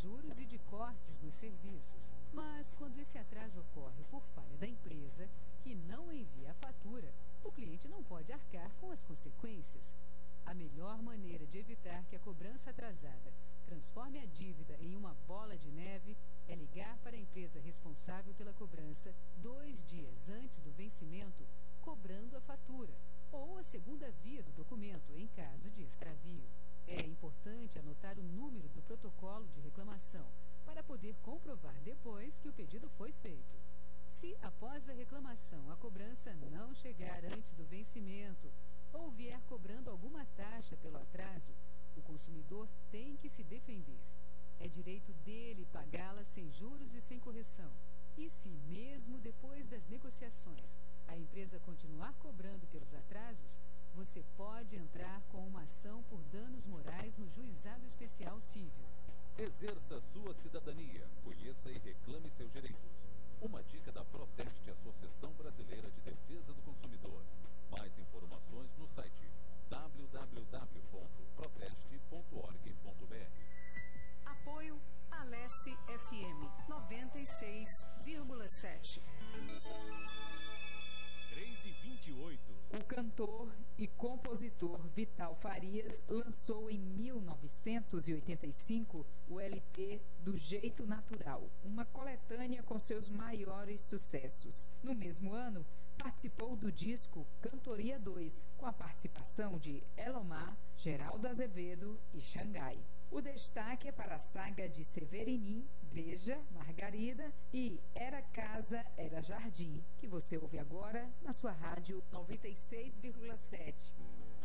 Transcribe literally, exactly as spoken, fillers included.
juros e de cortes nos serviços. Mas quando esse atraso ocorre por falha da empresa, que não envia a fatura, o cliente não pode arcar com as consequências. A melhor maneira de evitar que a cobrança atrasada transforme a dívida em uma bola de neve é ligar para a empresa responsável pela cobrança dois dias antes do vencimento, cobrando a fatura, ou a segunda via do documento em caso de extravio. É importante anotar o número do protocolo de reclamação para poder comprovar depois que o pedido foi feito. Se após a reclamação a cobrança não chegar antes do vencimento ou vier cobrando alguma taxa pelo atraso, o consumidor tem que se defender. É direito dele pagá-la sem juros e sem correção. E se, mesmo depois das negociações, a empresa continuar cobrando pelos atrasos, você pode entrar com uma ação por danos morais no Juizado Especial Cível. Exerça sua cidadania, conheça e reclame seus direitos. Uma dica da Proteste, Associação Brasileira de Defesa do Consumidor. Mais informações no site w w w ponto proteste ponto org ponto b r. Apoio Alesse F M noventa e seis vírgula sete. três e vinte e oito. O cantor e compositor Vital Farias lançou em mil novecentos e oitenta e cinco o L P Do Jeito Natural, uma coletânea com seus maiores sucessos. No mesmo ano, participou do disco Cantoria dois, com a participação de Elomar, Geraldo Azevedo e Xangai. O destaque é para a saga de Severinim, Beija, Margarida e Era Casa, Era Jardim, que você ouve agora na sua rádio noventa e seis vírgula sete.